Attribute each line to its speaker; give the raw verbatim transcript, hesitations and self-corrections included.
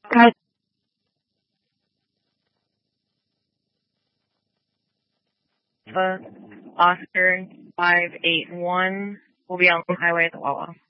Speaker 1: Cut. Uh, Oscar five eight one will be on the highway at the Wawa.